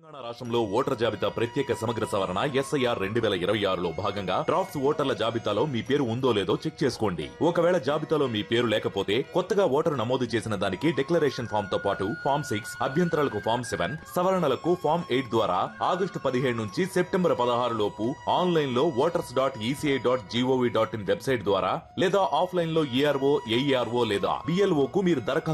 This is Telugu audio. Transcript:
తెలంగాణ రాష్ట్రంలో ఓటర్ జాబితా ప్రత్యేక సమగ్ర సవరణ ఎస్ఐఆర్ 2026లో భాగంగా డ్రాఫ్ట్స్ ఓటర్ల జాబితాలో మీ పేరు ఉందో లేదో చెక్ చేసుకోండి. ఒకవేళ జాబితాలో మీ పేరు లేకపోతే కొత్తగా ఓటరు నమోదు చేసిన దానికి డిక్లరేషన్ ఫామ్ తో పాటు ఫామ్ 6, అభ్యంతరాలకు ఫామ్ 7, సవరణలకు ఫామ్ 8 ద్వారా ఆగస్టు 17 నుంచి సెప్టెంబర్ 16 లోపు ఆన్లైన్ లో voters.eci.gov.in వెబ్సైట్ ద్వారా లేదా ఆఫ్లైన్ లో ఏఆర్ఓ, ఏఈఆర్ఓ లేదా బిఎల్ఓ కు మీరు దరఖాస్తు